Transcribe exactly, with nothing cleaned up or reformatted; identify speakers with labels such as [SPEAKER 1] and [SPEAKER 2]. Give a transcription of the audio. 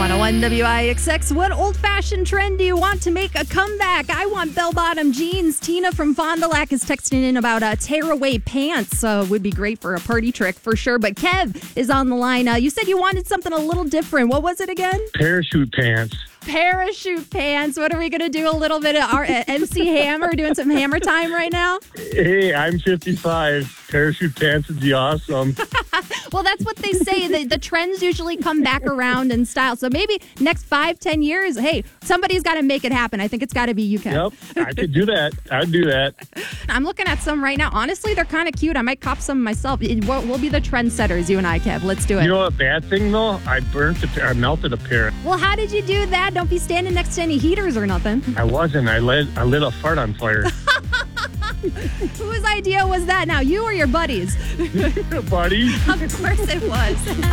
[SPEAKER 1] one oh one W I X X. What old-fashioned trend do you want to make a comeback? I want bell-bottom jeans. Tina from Fond du Lac is texting in about uh, tear-away pants. Uh, would be great for a party trick for sure. But Kev is on the line. Uh, you said you wanted something a little different. What was it again?
[SPEAKER 2] Parachute pants.
[SPEAKER 1] Parachute pants. What are we going to do? A little bit of our uh, M C Hammer, doing some hammer time right now?
[SPEAKER 2] Hey, I'm fifty-five. Parachute pants would be awesome.
[SPEAKER 1] Well, that's what they say. The, the trends usually come back around in style. So maybe next five, ten years, hey, somebody's got to make it happen. I think it's got to be you, Kev.
[SPEAKER 2] Yep, I could do that. I'd do that.
[SPEAKER 1] I'm looking at some right now. Honestly, they're kind of cute. I might cop some myself. It, we'll, we'll be the trendsetters, you and I, Kev. Let's do it.
[SPEAKER 2] You know what bad thing, though? I burnt the I melted a pair.
[SPEAKER 1] Well, how did you do that? Don't be standing next to any heaters or nothing.
[SPEAKER 2] I wasn't. I lit, I lit a fart on fire.
[SPEAKER 1] Whose idea was that now? You or your buddies?
[SPEAKER 2] Buddy.
[SPEAKER 1] Of course it was.